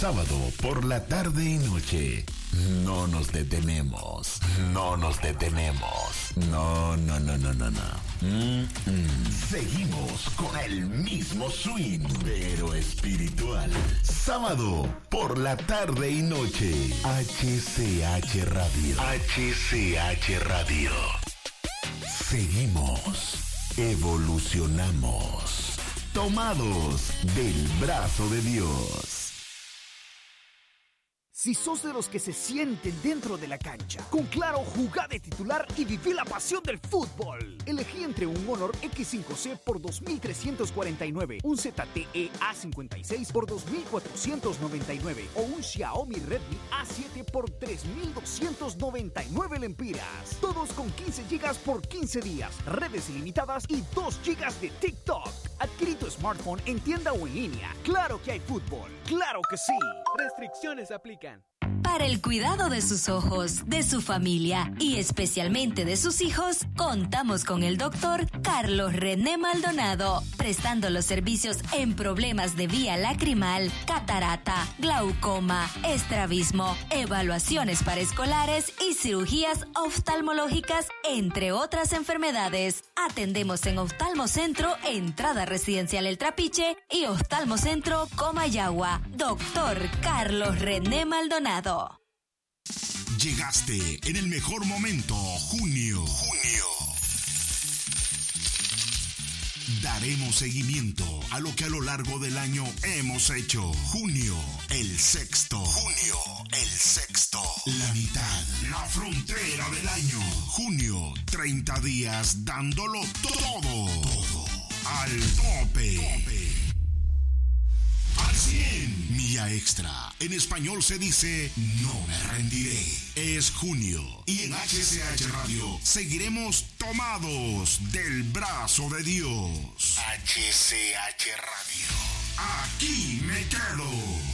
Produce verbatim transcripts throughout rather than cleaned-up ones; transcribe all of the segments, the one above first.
sábado por la tarde y noche. No nos detenemos, no nos detenemos. No, no, no, no, no, no. Mm-mm. Seguimos con el mismo swing, pero espiritual. Sábado por la tarde y noche. H C H Radio. H C H Radio. Seguimos, evolucionamos, tomados del brazo de Dios. Si sos de los que se sienten dentro de la cancha, con Claro, jugá de titular y viví la pasión del fútbol. Elegí entre un Honor X cinco C por dos mil trescientos cuarenta y nueve, un Z T E A cincuenta y seis por dos mil cuatrocientos noventa y nueve o un Xiaomi Redmi A siete por tres mil doscientos noventa y nueve lempiras. Todos con quince gigas por quince días, redes ilimitadas y dos gigas de TikTok. Adquirí tu smartphone en tienda o en línea. Claro que hay fútbol, claro que sí. Restricciones aplican. Para el cuidado de sus ojos, de su familia y especialmente de sus hijos, contamos con el doctor Carlos René Maldonado, prestando los servicios en problemas de vía lacrimal, catarata, glaucoma, estrabismo, evaluaciones para escolares y cirugías oftalmológicas, entre otras enfermedades. Atendemos en Oftalmocentro, Entrada Residencial El Trapiche y Oftalmocentro Comayagua. Doctor Carlos René Maldonado. Llegaste en el mejor momento, junio. Junio. Daremos seguimiento a lo que a lo largo del año hemos hecho. Junio, el sexto. Junio, el sexto. La mitad, la frontera del año. Junio, treinta días dándolo todo. Todo. Al tope. Tope. Al cien. Milla extra. En español se dice no me rendiré. Es junio y en H C H Radio seguiremos tomados del brazo de Dios. H C H Radio. Aquí me quedo.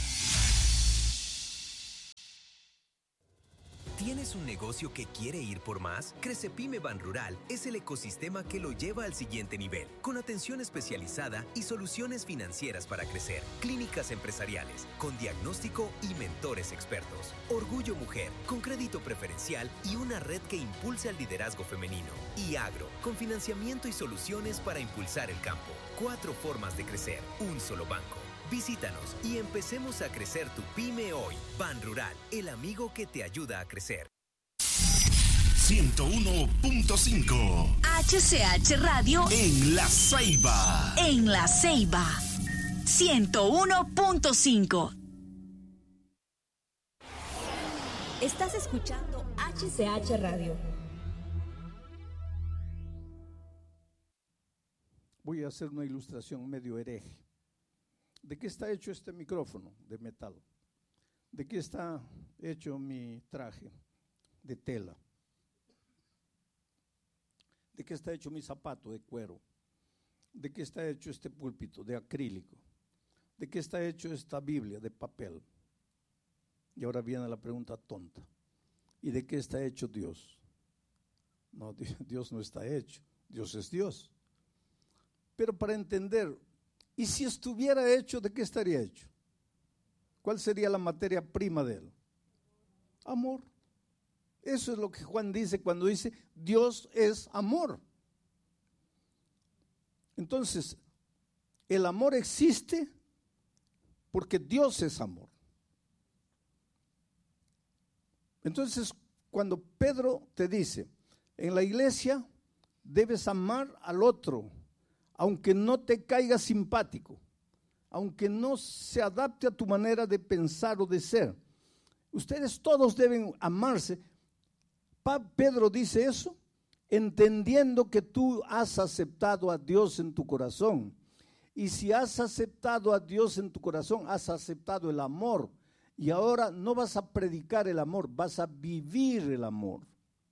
¿Tienes un negocio que quiere ir por más? Crecepyme Banrural es el ecosistema que lo lleva al siguiente nivel, con atención especializada y soluciones financieras para crecer, clínicas empresariales, con diagnóstico y mentores expertos, Orgullo Mujer, con crédito preferencial y una red que impulsa el liderazgo femenino, y Agro, con financiamiento y soluciones para impulsar el campo. Cuatro formas de crecer, un solo banco. Visítanos y empecemos a crecer tu pyme hoy. Banrural, el amigo que te ayuda a crecer. ciento uno punto cinco H C H Radio en La Ceiba. En La Ceiba. ciento uno punto cinco. Estás escuchando H C H Radio. Voy a hacer una ilustración medio hereje. ¿De qué está hecho este micrófono? De metal. ¿De qué está hecho mi traje? De tela. ¿De qué está hecho mi zapato? De cuero. ¿De qué está hecho este púlpito? De acrílico. ¿De qué está hecho esta Biblia? De papel. Y ahora viene la pregunta tonta. ¿Y de qué está hecho Dios? No, Dios no está hecho. Dios es Dios. Pero para entender, ¿y si estuviera hecho, de qué estaría hecho? ¿Cuál sería la materia prima de él? Amor. Eso es lo que Juan dice cuando dice Dios es amor. Entonces, el amor existe porque Dios es amor. Entonces, cuando Pedro te dice, en la iglesia debes amar al otro, aunque no te caiga simpático, aunque no se adapte a tu manera de pensar o de ser. Ustedes todos deben amarse. Pedro dice eso entendiendo que tú has aceptado a Dios en tu corazón. Y si has aceptado a Dios en tu corazón, has aceptado el amor. Y ahora no vas a predicar el amor, vas a vivir el amor.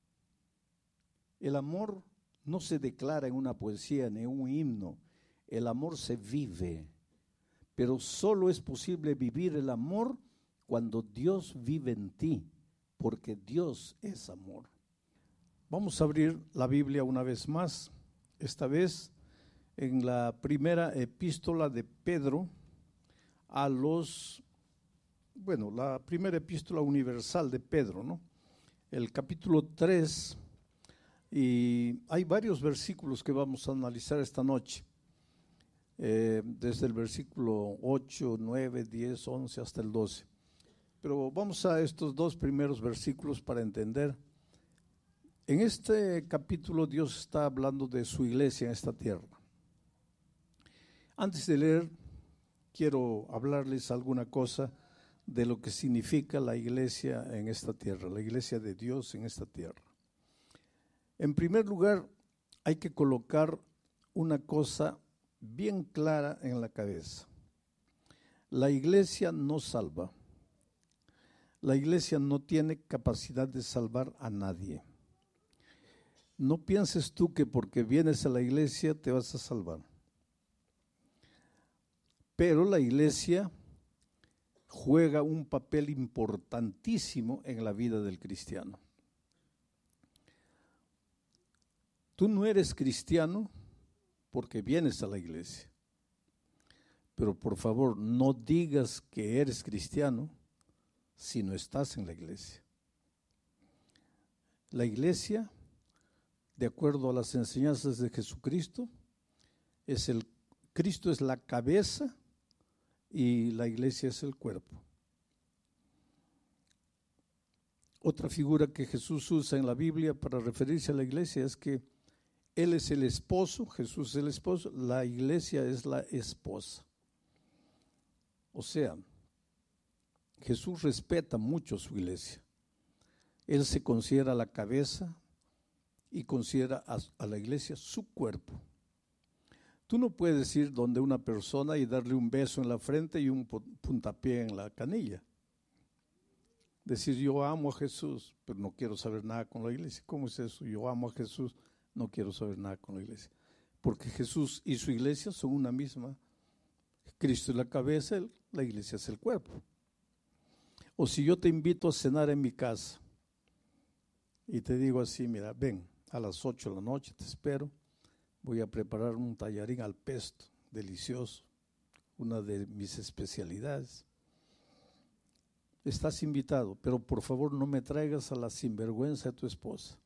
El amor no se declara en una poesía ni en un himno. El amor se vive. Pero solo es posible vivir el amor cuando Dios vive en ti, porque Dios es amor. Vamos a abrir la Biblia una vez más, esta vez en la primera epístola de Pedro a los bueno, la primera epístola universal de Pedro, ¿no? El capítulo tres, y hay varios versículos que vamos a analizar esta noche, eh, desde el versículo ocho, nueve, diez, once hasta el doce. Pero vamos a estos dos primeros versículos para entender. En este capítulo Dios está hablando de su iglesia en esta tierra. Antes de leer, quiero hablarles alguna cosa de lo que significa la iglesia en esta tierra, la iglesia de Dios en esta tierra. En primer lugar, hay que colocar una cosa bien clara en la cabeza. La iglesia no salva. La iglesia no tiene capacidad de salvar a nadie. No pienses tú que porque vienes a la iglesia te vas a salvar. Pero la iglesia juega un papel importantísimo en la vida del cristiano. Tú no eres cristiano porque vienes a la iglesia. Pero por favor, no digas que eres cristiano si no estás en la iglesia. La iglesia, de acuerdo a las enseñanzas de Jesucristo, es el Cristo es la cabeza y la iglesia es el cuerpo. Otra figura que Jesús usa en la Biblia para referirse a la iglesia es que Él es el esposo, Jesús es el esposo, la iglesia es la esposa. O sea, Jesús respeta mucho su iglesia. Él se considera la cabeza y considera a, a la iglesia su cuerpo. Tú no puedes ir donde una persona y darle un beso en la frente y un puntapié en la canilla. Decir, yo amo a Jesús, pero no quiero saber nada con la iglesia. ¿Cómo es eso? Yo amo a Jesús, no quiero saber nada con la iglesia. Porque Jesús y su iglesia son una misma. Cristo es la cabeza, la iglesia es el cuerpo. O si yo te invito a cenar en mi casa y te digo así, mira, ven, a las ocho de la noche te espero, voy a preparar un tallarín al pesto, delicioso, una de mis especialidades. Estás invitado, pero por favor no me traigas a la sinvergüenza de tu esposa.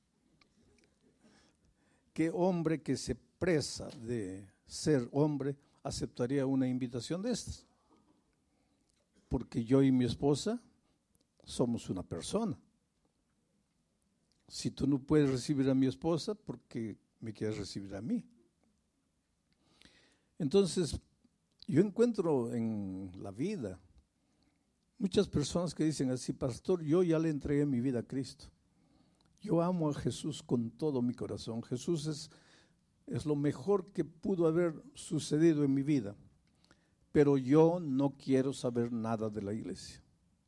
¿Qué hombre que se presa de ser hombre aceptaría una invitación de estas? Porque yo y mi esposa somos una persona. Si tú no puedes recibir a mi esposa, ¿por qué me quieres recibir a mí? Entonces, yo encuentro en la vida muchas personas que dicen así, pastor, yo ya le entregué mi vida a Cristo. Yo amo a Jesús con todo mi corazón. Jesús es, es lo mejor que pudo haber sucedido en mi vida. Pero yo no quiero saber nada de la iglesia.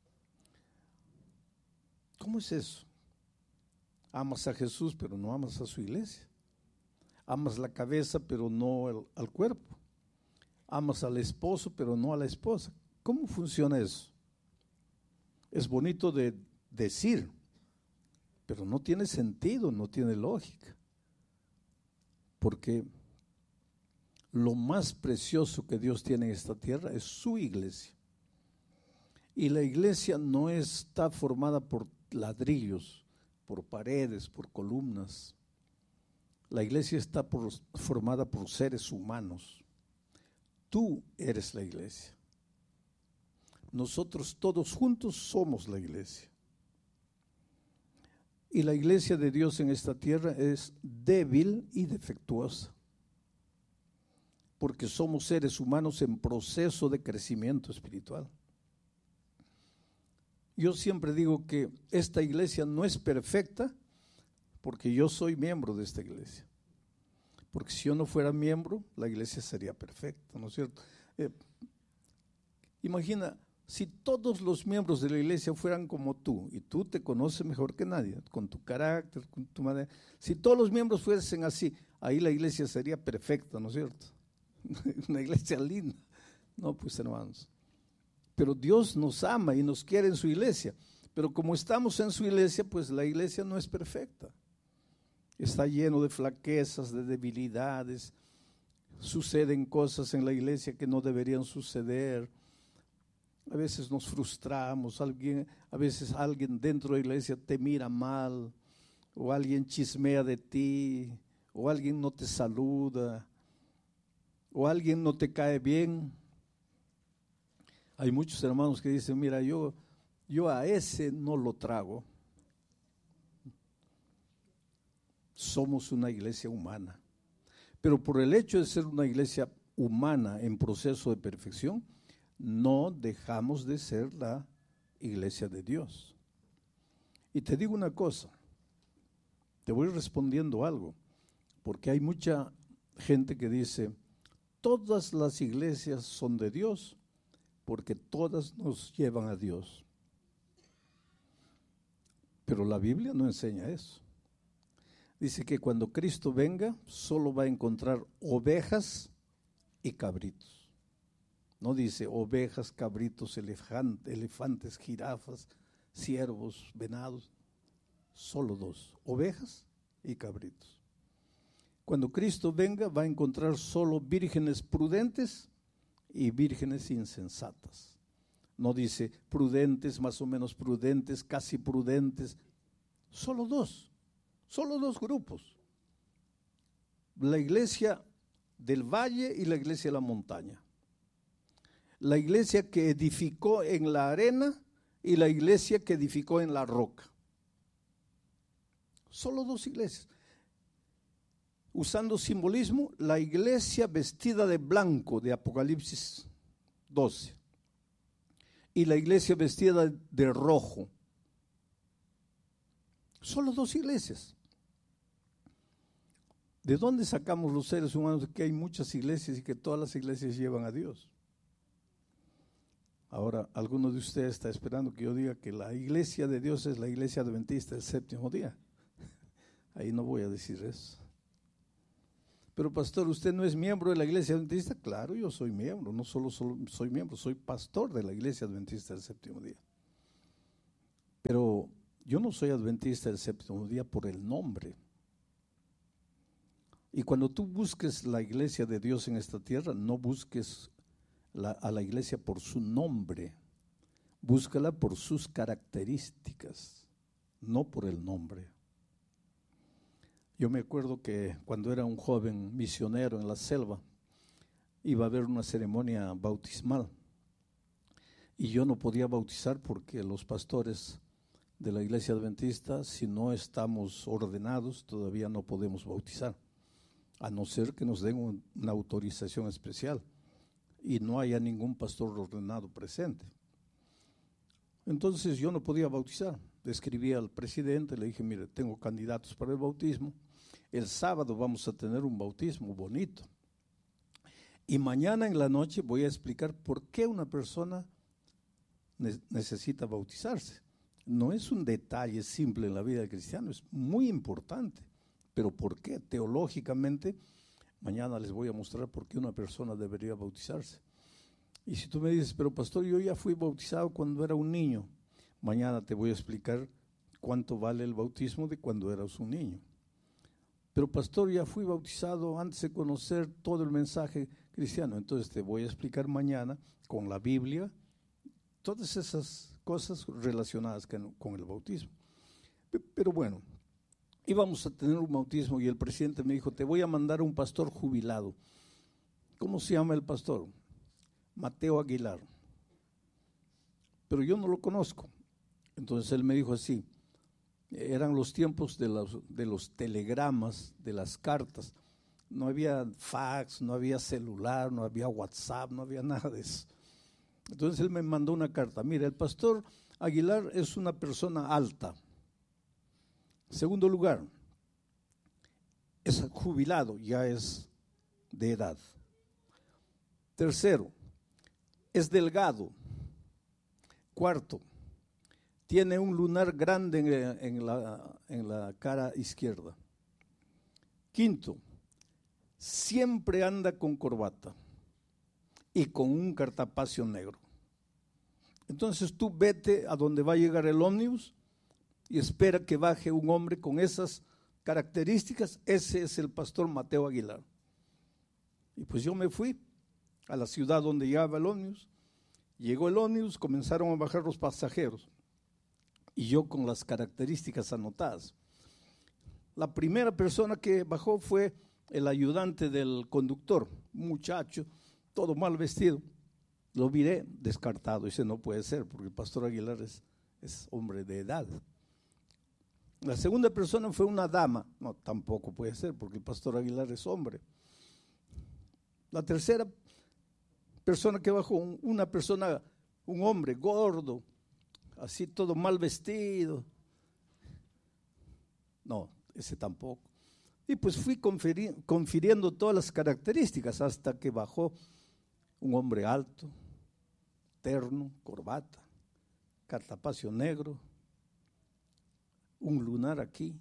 ¿Cómo es eso? Amas a Jesús, pero no amas a su iglesia. Amas la cabeza, pero no el, al cuerpo. Amas al esposo, pero no a la esposa. ¿Cómo funciona eso? Es bonito de decir, pero no tiene sentido, no tiene lógica. Porque lo más precioso que Dios tiene en esta tierra es su iglesia. Y la iglesia no está formada por ladrillos, por paredes, por columnas. La iglesia está por, formada por seres humanos. Tú eres la iglesia. Nosotros todos juntos somos la iglesia. Y la iglesia de Dios en esta tierra es débil y defectuosa. Porque somos seres humanos en proceso de crecimiento espiritual. Yo siempre digo que esta iglesia no es perfecta porque yo soy miembro de esta iglesia. Porque si yo no fuera miembro, la iglesia sería perfecta, ¿no es cierto? Eh, imagina, si todos los miembros de la iglesia fueran como tú, y tú te conoces mejor que nadie, con tu carácter, con tu manera, si todos los miembros fuesen así, ahí la iglesia sería perfecta, ¿no es cierto? Una iglesia linda. No, pues hermanos. Pero Dios nos ama y nos quiere en su iglesia. Pero como estamos en su iglesia, pues la iglesia no es perfecta. Está lleno de flaquezas, de debilidades. Suceden cosas en la iglesia que no deberían suceder. A veces nos frustramos, alguien, a veces alguien dentro de la iglesia te mira mal, o alguien chismea de ti, o alguien no te saluda, o alguien no te cae bien. Hay muchos hermanos que dicen, mira, yo, yo a ese no lo trago. Somos una iglesia humana, pero por el hecho de ser una iglesia humana en proceso de perfección, no dejamos de ser la iglesia de Dios. Y te digo una cosa, te voy respondiendo algo, porque hay mucha gente que dice, todas las iglesias son de Dios, porque todas nos llevan a Dios. Pero la Biblia no enseña eso. Dice que cuando Cristo venga, solo va a encontrar ovejas y cabritos. No dice ovejas, cabritos, elefant, elefantes, jirafas, ciervos, venados. Solo dos, ovejas y cabritos. Cuando Cristo venga, va a encontrar solo vírgenes prudentes y vírgenes insensatas. No dice prudentes, más o menos prudentes, casi prudentes. Solo dos, solo dos grupos. La iglesia del valle y la iglesia de la montaña. La iglesia que edificó en la arena y la iglesia que edificó en la roca. Solo dos iglesias. Usando simbolismo, la iglesia vestida de blanco de Apocalipsis doce y la iglesia vestida de rojo. Solo dos iglesias. ¿De dónde sacamos los seres humanos que hay muchas iglesias y que todas las iglesias llevan a Dios? Ahora, alguno de ustedes está esperando que yo diga que la iglesia de Dios es la iglesia adventista del séptimo día. Ahí no voy a decir eso. Pero pastor, ¿usted no es miembro de la iglesia adventista? Claro, yo soy miembro, no solo, solo soy miembro, soy pastor de la iglesia adventista del séptimo día. Pero yo no soy adventista del séptimo día por el nombre. Y cuando tú busques la iglesia de Dios en esta tierra, no busques la, a la iglesia por su nombre, búscala por sus características, no por el nombre. Yo me acuerdo que cuando era un joven misionero en la selva, iba a haber una ceremonia bautismal y yo no podía bautizar porque los pastores de la iglesia adventista, si no estamos ordenados, todavía no podemos bautizar, a no ser que nos den un, una autorización especial y no haya ningún pastor ordenado presente. Entonces yo no podía bautizar. Le escribí al presidente, le dije, mire, tengo candidatos para el bautismo, el sábado vamos a tener un bautismo bonito y mañana en la noche voy a explicar por qué una persona ne- necesita bautizarse. No es un detalle simple en la vida del cristiano, es muy importante, pero ¿por qué? Teológicamente, mañana les voy a mostrar por qué una persona debería bautizarse. Y si tú me dices, pero pastor, yo ya fui bautizado cuando era un niño, mañana te voy a explicar cuánto vale el bautismo de cuando eras un niño. Pero pastor, ya fui bautizado antes de conocer todo el mensaje cristiano. Entonces te voy a explicar mañana con la Biblia todas esas cosas relacionadas con el bautismo. Pero bueno, íbamos a tener un bautismo y el presidente me dijo, te voy a mandar a un pastor jubilado. ¿Cómo se llama el pastor? Mateo Aguilar. Pero yo no lo conozco. Entonces él me dijo así, eran los tiempos de los, de los telegramas, de las cartas. No había fax, no había celular, no había WhatsApp, no había nada de eso. Entonces él me mandó una carta. Mira, el pastor Aguilar es una persona alta. Segundo lugar, es jubilado, ya es de edad. Tercero, es delgado. Cuarto, tiene un lunar grande en, en, la, en la cara izquierda. Quinto, siempre anda con corbata y con un cartapacio negro. Entonces tú vete a donde va a llegar el ómnibus y espera que baje un hombre con esas características. Ese es el pastor Mateo Aguilar. Y pues yo me fui a la ciudad donde llegaba el ómnibus Llegó el ómnibus, comenzaron a bajar los pasajeros y yo con las características anotadas. La primera persona que bajó fue el ayudante del conductor, un muchacho, todo mal vestido. Lo miré descartado, ese no puede ser porque el pastor Aguilar es, es hombre de edad. La segunda persona fue una dama, no, tampoco puede ser porque el pastor Aguilar es hombre. La tercera persona que bajó, una persona, un hombre gordo, así todo mal vestido. No, ese tampoco. Y pues fui confiri- confiriendo todas las características hasta que bajó un hombre alto, terno, corbata, cartapacio negro, un lunar aquí.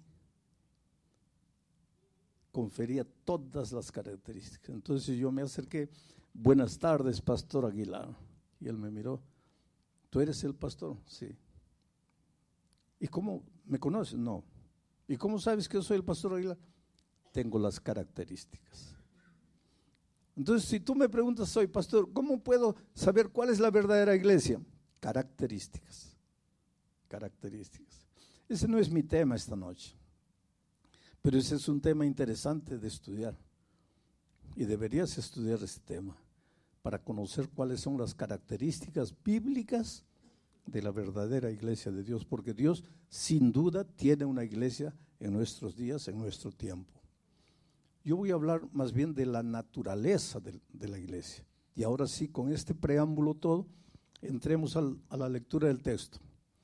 Confería todas las características. Entonces yo me acerqué, buenas tardes, pastor Aguilar. Y él me miró, ¿tú eres el pastor? Sí. ¿Y cómo me conoces? No. ¿Y cómo sabes que yo soy el pastor Aguilar? Tengo las características. Entonces, si tú me preguntas, soy pastor, ¿cómo puedo saber cuál es la verdadera iglesia? Características. Características. Ese no es mi tema esta noche. Pero ese es un tema interesante de estudiar y deberías estudiar este tema para conocer cuáles son las características bíblicas de la verdadera iglesia de Dios, porque Dios sin duda tiene una iglesia en nuestros días, en nuestro tiempo. Yo voy a hablar más bien de la naturaleza de, de la iglesia. Y ahora sí, con este preámbulo todo, entremos al, a la lectura del texto.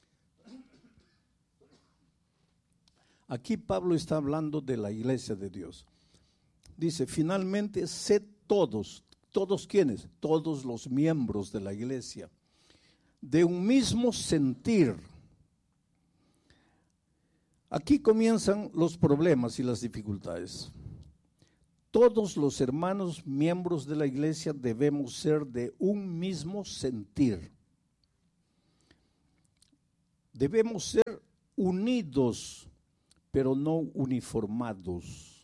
Aquí Pablo está hablando de la iglesia de Dios. Dice, finalmente, sed todos, ¿todos quiénes? Todos los miembros de la iglesia, de un mismo sentir. Aquí comienzan los problemas y las dificultades. Todos los hermanos miembros de la iglesia debemos ser de un mismo sentir. Debemos ser unidos, pero no uniformados.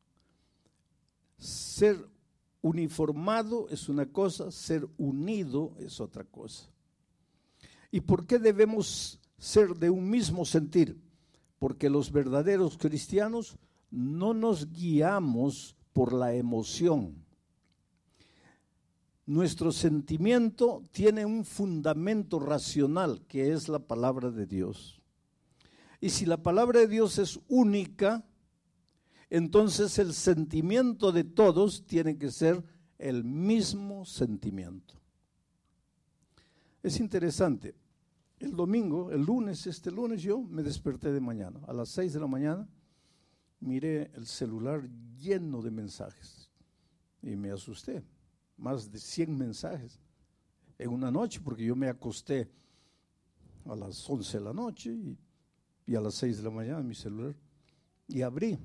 Ser uniformado es una cosa, ser unido es otra cosa. ¿Y por qué debemos ser de un mismo sentir? Porque los verdaderos cristianos no nos guiamos por la emoción. Nuestro sentimiento tiene un fundamento racional, que es la palabra de Dios. Y si la palabra de Dios es única, entonces el sentimiento de todos tiene que ser el mismo sentimiento. Es interesante. El domingo, el lunes, este lunes yo me desperté de mañana. A las seis de la mañana miré el celular lleno de mensajes y me asusté. Más de cien mensajes en una noche, porque yo me acosté a las once de la noche y Y a las seis de la mañana mi celular, y abrí.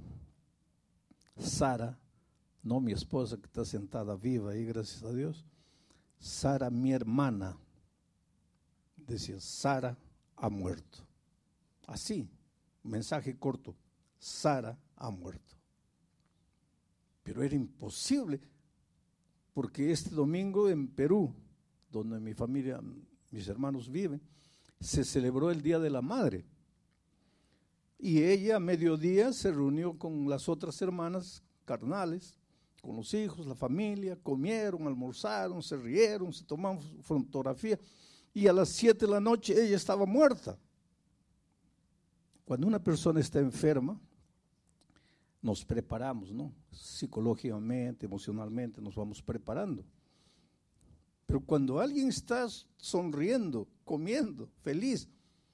Sara, no mi esposa que está sentada viva ahí, gracias a Dios. Sara, mi hermana, decía, Sara ha muerto. Así, mensaje corto, Sara ha muerto. Pero era imposible, porque este domingo en Perú, donde mi familia, mis hermanos viven, se celebró el Día de la Madre. Y ella a mediodía se reunió con las otras hermanas carnales, con los hijos, la familia, comieron, almorzaron, se rieron, se tomaron fotografía, y a las siete de la noche ella estaba muerta. Cuando una persona está enferma, nos preparamos, ¿no? Psicológicamente, emocionalmente, nos vamos preparando. Pero cuando alguien está sonriendo, comiendo, feliz,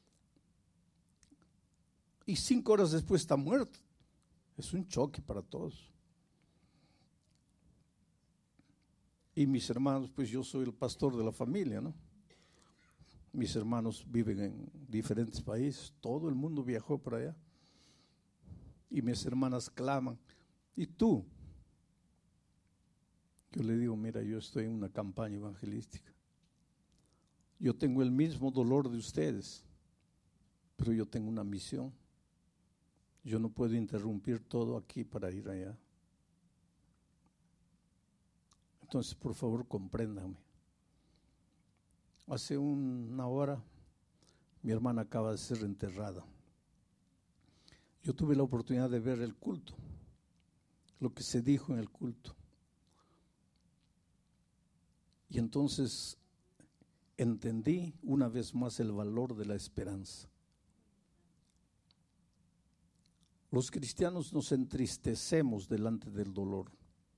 y cinco horas después está muerto, es un choque para todos. Y mis hermanos, pues yo soy el pastor de la familia, ¿no? Mis hermanos viven en diferentes países, todo el mundo viajó para allá. Y mis hermanas claman, ¿y tú? Yo le digo, mira, yo estoy en una campaña evangelística. Yo tengo el mismo dolor de ustedes, pero yo tengo una misión. Yo no puedo interrumpir todo aquí para ir allá. Entonces, por favor, compréndanme. Hace una hora mi hermana acaba de ser enterrada. Yo tuve la oportunidad de ver el culto, lo que se dijo en el culto. Y entonces entendí una vez más el valor de la esperanza. Los cristianos nos entristecemos delante del dolor,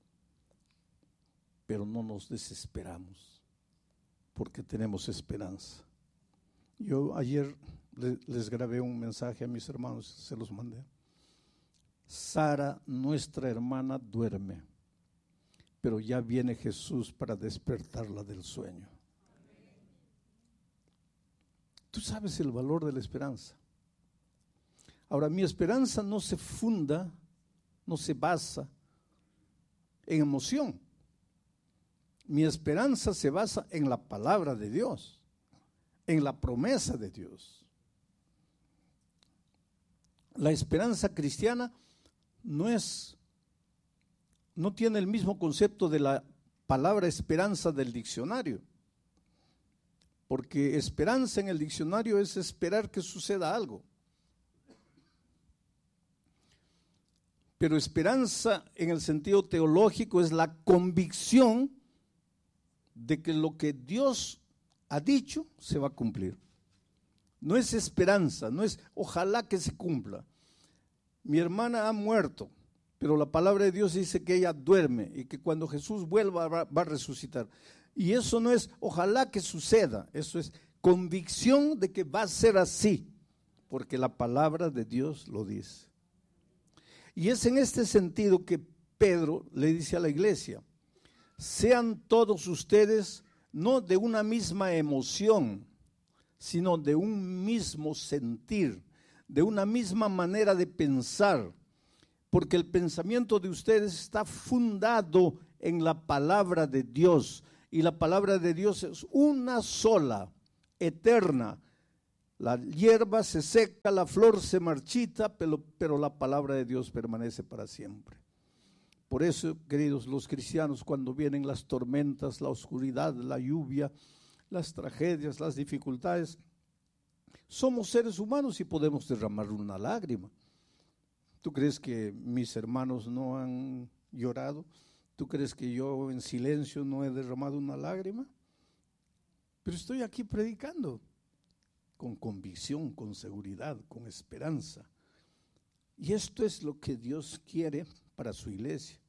pero no nos desesperamos, porque tenemos esperanza. Yo ayer les grabé un mensaje a mis hermanos, se los mandé. Sara, nuestra hermana, duerme, pero ya viene Jesús para despertarla del sueño. Tú sabes el valor de la esperanza. Ahora, mi esperanza no se funda, no se basa en emoción. Mi esperanza se basa en la palabra de Dios, en la promesa de Dios. La esperanza cristiana no es, no tiene el mismo concepto de la palabra esperanza del diccionario, porque esperanza en el diccionario es esperar que suceda algo. Pero esperanza en el sentido teológico es la convicción de que lo que Dios ha dicho se va a cumplir. No es esperanza, no es ojalá que se cumpla. Mi hermana ha muerto, pero la palabra de Dios dice que ella duerme y que cuando Jesús vuelva va, va a resucitar. Y eso no es ojalá que suceda, eso es convicción de que va a ser así, porque la palabra de Dios lo dice. Y es en este sentido que Pedro le dice a la iglesia: sean todos ustedes no de una misma emoción, sino de un mismo sentir, de una misma manera de pensar, porque el pensamiento de ustedes está fundado en la palabra de Dios, y la palabra de Dios es una sola, eterna. La hierba se seca, la flor se marchita, pero, pero la palabra de Dios permanece para siempre. Por eso, queridos, los cristianos, cuando vienen las tormentas, la oscuridad, la lluvia, las tragedias, las dificultades, somos seres humanos y podemos derramar una lágrima. ¿Tú crees que mis hermanos no han llorado? ¿Tú crees que yo en silencio no he derramado una lágrima? Pero estoy aquí predicando con convicción, con seguridad, con esperanza. Y esto es lo que Dios quiere para su iglesia.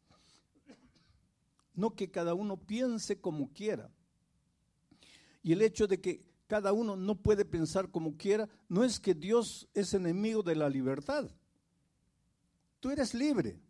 No que cada uno piense como quiera. Y el hecho de que cada uno no puede pensar como quiera, no es que Dios es enemigo de la libertad. Tú eres libre,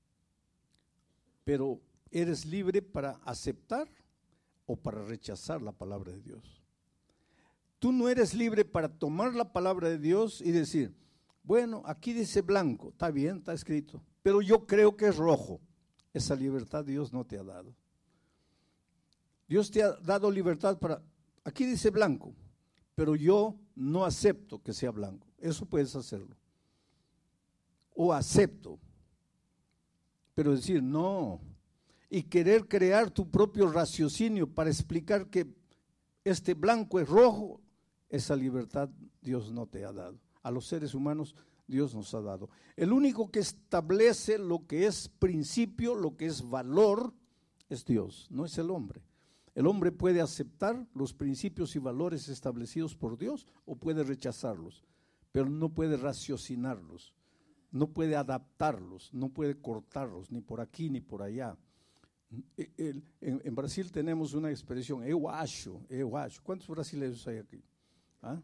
pero eres libre para aceptar o para rechazar la palabra de Dios. Tú no eres libre para tomar la palabra de Dios y decir, bueno, aquí dice blanco, está bien, está escrito, pero yo creo que es rojo. Esa libertad Dios no te ha dado. Dios te ha dado libertad para, aquí dice blanco, pero yo no acepto que sea blanco. Eso puedes hacerlo. O acepto, pero decir no, y querer crear tu propio raciocinio para explicar que este blanco es rojo, esa libertad Dios no te ha dado. A los seres humanos Dios nos ha dado. El único que establece lo que es principio, lo que es valor, es Dios, no es el hombre. El hombre puede aceptar los principios y valores establecidos por Dios o puede rechazarlos, pero no puede raciocinarlos, no puede adaptarlos, no puede cortarlos, ni por aquí ni por allá. En, en, en Brasil tenemos una expresión, eu acho, eu acho. ¿Cuántos brasileños hay aquí? ¿Ah?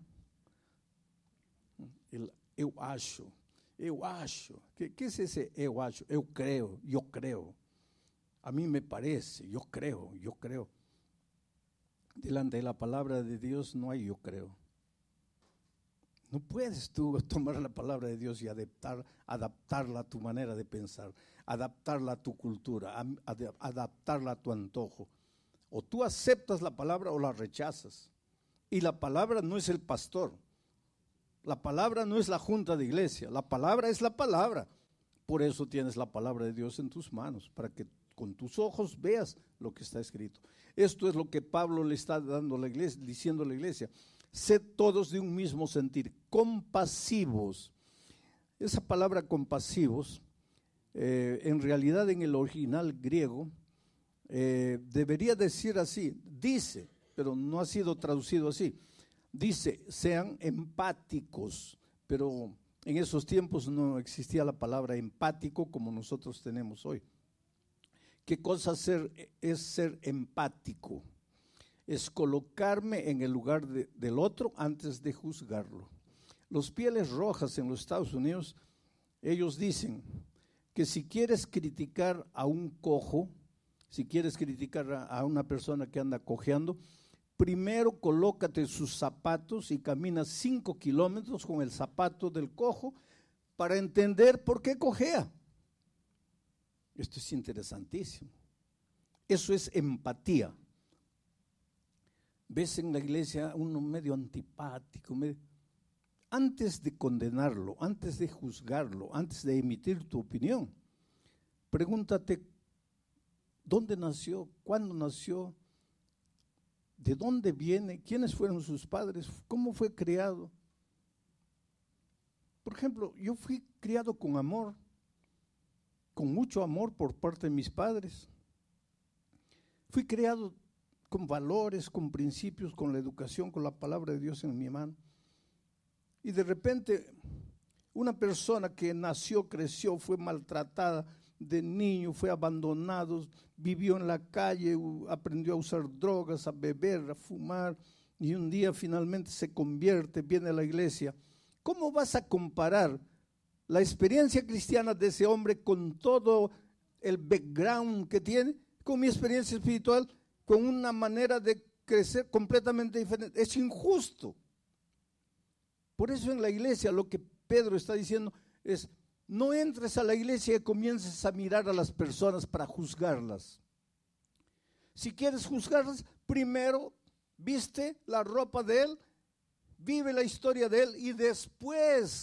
El eu acho, eu acho. ¿Qué, ¿Qué es ese eu acho? Eu creo, yo creo. A mí me parece, yo creo, yo creo. Delante de la palabra de Dios no hay yo creo. No puedes tú tomar la palabra de Dios y adaptar, adaptarla a tu manera de pensar, adaptarla a tu cultura, ad, adaptarla a tu antojo. O tú aceptas la palabra o la rechazas. Y la palabra no es el pastor. La palabra no es la junta de iglesia. La palabra es la palabra. Por eso tienes la palabra de Dios en tus manos, para que con tus ojos veas lo que está escrito. Esto es lo que Pablo le está dando a la iglesia, diciendo a la iglesia. Sed todos de un mismo sentir, compasivos. Esa palabra compasivos, eh, en realidad en el original griego, eh, debería decir así, dice, pero no ha sido traducido así. Dice, sean empáticos, pero en esos tiempos no existía la palabra empático como nosotros tenemos hoy. ¿Qué cosa ser, es ser empático? Es colocarme en el lugar de, del otro antes de juzgarlo. Los Pieles Rojas en los Estados Unidos, ellos dicen que si quieres criticar a un cojo, si quieres criticar a, a una persona que anda cojeando, primero colócate sus zapatos y camina cinco kilómetros con el zapato del cojo para entender por qué cojea. Esto es interesantísimo. Eso es empatía. Ves en la iglesia uno medio antipático, medio, antes de condenarlo, antes de juzgarlo, antes de emitir tu opinión, pregúntate, ¿dónde nació? ¿Cuándo nació? ¿De dónde viene? ¿Quiénes fueron sus padres? ¿Cómo fue criado? Por ejemplo, yo fui criado con amor, con mucho amor por parte de mis padres. Fui criado con valores, con principios, con la educación, con la palabra de Dios en mi mano. Y de repente, una persona que nació, creció, fue maltratada de niño, fue abandonado, vivió en la calle, aprendió a usar drogas, a beber, a fumar, y un día finalmente se convierte, viene a la iglesia. ¿Cómo vas a comparar la experiencia cristiana de ese hombre con todo el background que tiene, con mi experiencia espiritual, con una manera de crecer completamente diferente? Es injusto. Por eso en la iglesia lo que Pedro está diciendo es: no entres a la iglesia y comiences a mirar a las personas para juzgarlas. Si quieres juzgarlas, primero viste la ropa de él, vive la historia de él y después